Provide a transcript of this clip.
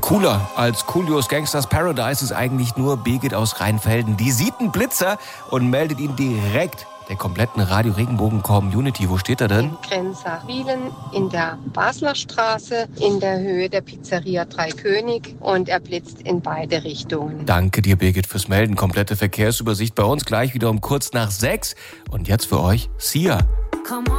Cooler als Coolios Gangsters Paradise ist eigentlich nur Birgit aus Rheinfelden. Die sieht einen Blitzer und meldet ihn direkt der kompletten Radio Regenbogen Community. Wo steht er denn? In Grenzach-Wielen, in der Basler Straße, in der Höhe der Pizzeria Dreikönig, und er blitzt in beide Richtungen. Danke dir, Birgit, fürs Melden. Komplette Verkehrsübersicht bei uns gleich wieder um kurz nach 6. Und jetzt für euch Sia.